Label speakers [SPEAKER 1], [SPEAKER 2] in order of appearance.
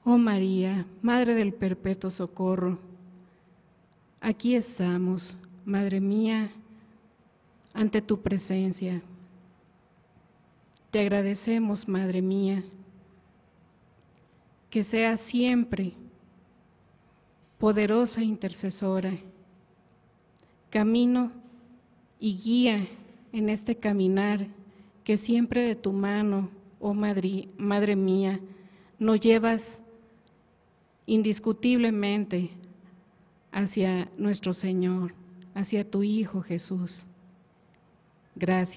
[SPEAKER 1] Oh María, Madre del Perpetuo Socorro, aquí estamos, Madre mía, ante tu presencia. Te agradecemos, Madre mía, que seas siempre poderosa intercesora, camino y guía en este caminar que siempre de tu mano, oh Madre mía, nos llevas indiscutiblemente hacia nuestro Señor, hacia tu Hijo Jesús. Gracias.